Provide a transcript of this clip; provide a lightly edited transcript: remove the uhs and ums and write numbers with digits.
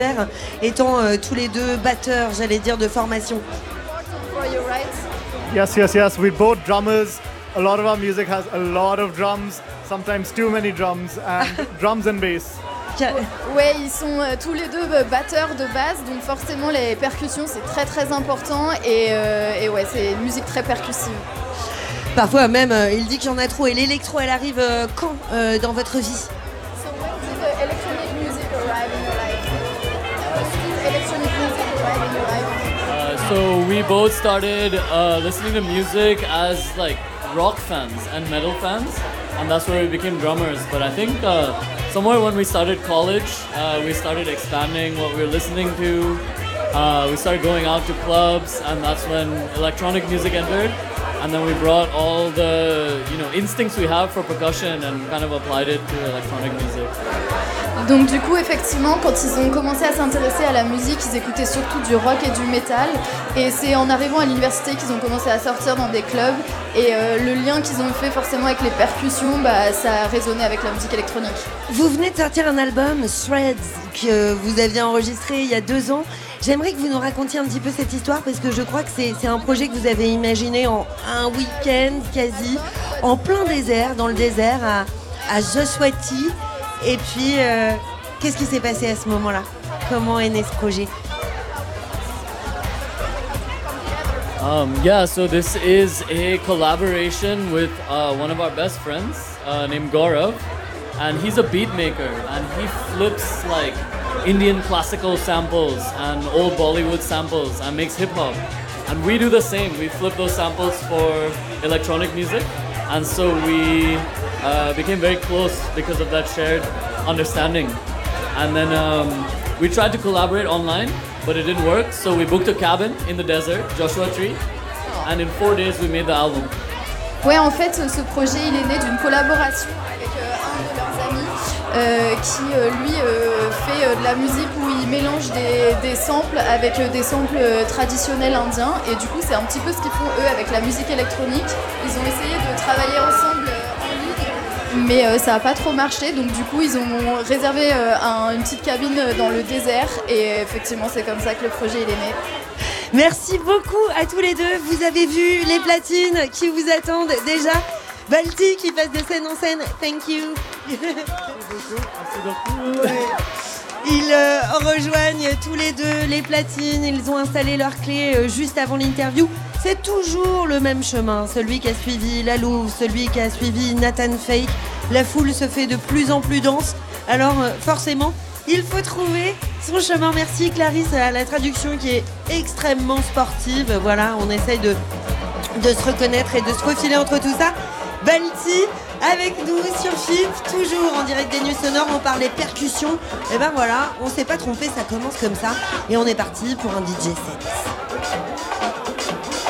étant tous les deux batteurs, j'allais dire, de formation. Yes. We're both drummers. A lot of our music has a lot of drums, sometimes too many drums, and drums and bass. Ouais, ils sont tous les deux batteurs de base, donc forcément les percussions c'est très très important et ouais, c'est une musique très percussive. Parfois même, il dit qu'il y en a trop. Et l'électro, elle arrive quand dans votre vie? So when did the electronic music arrive in your life? Electronic music arrive in your life? So we both started listening to music as like rock fans and metal fans, and that's where we became drummers. But I think somewhere when we started college, we started expanding what we were listening to. We started going out to clubs, and that's when electronic music entered. And then we brought all the instincts we have for percussion and kind of applied it to electronic music. Donc du coup, effectivement, quand ils ont commencé à s'intéresser à la musique, ils écoutaient surtout du rock et du métal. Et c'est en arrivant à l'université qu'ils ont commencé à sortir dans des clubs. Et le lien qu'ils ont fait forcément avec les percussions, ça a résonné avec la musique électronique. Vous venez de sortir un album, Threads, que vous aviez enregistré il y a 2 ans. J'aimerais que vous nous racontiez un petit peu cette histoire parce que je crois que c'est un projet que vous avez imaginé en un week-end quasi, en plein désert, dans le désert à Joswati. Et puis, qu'est-ce qui s'est passé à ce moment-là? Comment est né ce projet? So this is a collaboration with one of our best friends named Gaurav, and he's a beat maker and he flips like Indian classical samples and old Bollywood samples and makes hip-hop. And we do the same. We flip those samples for electronic music. And so we became very close because of that shared understanding. And then we tried to collaborate online, but it didn't work. So we booked a cabin in the desert, Joshua Tree. And in 4 days, we made the album. Ouais, en fait, ce projet, il est né d'une collaboration avec un de leurs amis qui, lui, fait de la musique où il mélange des samples avec des samples traditionnels indiens. Et du coup, c'est un petit peu ce qu'ils font, eux, avec la musique électronique. Ils ont essayé de travailler ensemble en ligne, mais ça n'a pas trop marché. Donc, du coup, ils ont réservé une petite cabine dans le désert. Et effectivement, c'est comme ça que le projet, il est né. Merci beaucoup à tous les deux. Vous avez vu les platines qui vous attendent déjà. Balti qui passe de scène en scène. Thank you. Ils rejoignent tous les deux les platines. Ils ont installé leurs clés juste avant l'interview. C'est toujours le même chemin. Celui qui a suivi La Louve, celui qui a suivi Nathan Fake. La foule se fait de plus en plus dense. Alors forcément, il faut trouver son chemin. Merci Clarisse à la traduction qui est extrêmement sportive. Voilà, on essaye de se reconnaître et de se faufiler entre tout ça. Balti avec nous sur FIP, toujours en direct des Nuits Sonores, on parlait percussions. Et ben voilà, on s'est pas trompé, ça commence comme ça. Et on est parti pour un DJ set.